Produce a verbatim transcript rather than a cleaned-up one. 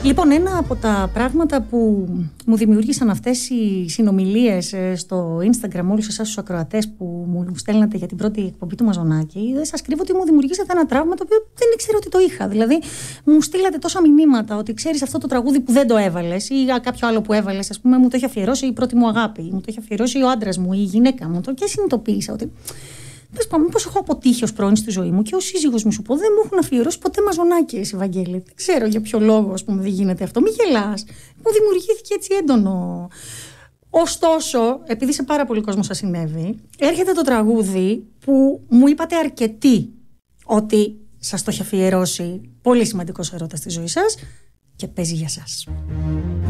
Λοιπόν, ένα από τα πράγματα που μου δημιούργησαν αυτές οι συνομιλίες στο Instagram, όλους εσάς τους ακροατές που μου στέλνατε για την πρώτη εκπομπή του Μαζονάκη, δεν σας κρύβω ότι μου δημιουργήσατε ένα τραύμα το οποίο δεν ήξερα ότι το είχα. Δηλαδή, μου στείλατε τόσα μηνύματα ότι ξέρεις αυτό το τραγούδι που δεν το έβαλες ή κάποιο άλλο που έβαλες, ας πούμε, μου το έχει αφιερώσει η πρώτη μου αγάπη, μου το έχει αφιερώσει ο άντρας μου, η γυναίκα μου. Και συνειδητοποίησα ότι. Πες πάμε, μήπως έχω αποτύχει ως πρώην στη ζωή μου και ο σύζυγος μου, σου πω, δεν μου έχουν αφιερώσει ποτέ Μαζονάκη, εσύ Βαγγέλη. Δεν ξέρω για ποιο λόγο, ας πούμε, δεν γίνεται αυτό. Μη γελάς. Μου δημιουργήθηκε έτσι έντονο. Ωστόσο, επειδή σε πάρα πολύ κόσμο σας συνέβη, έρχεται το τραγούδι που μου είπατε αρκετοί ότι σας το έχει αφιερώσει πολύ σημαντικός έρωτας στη ζωή σας και παίζει για σας.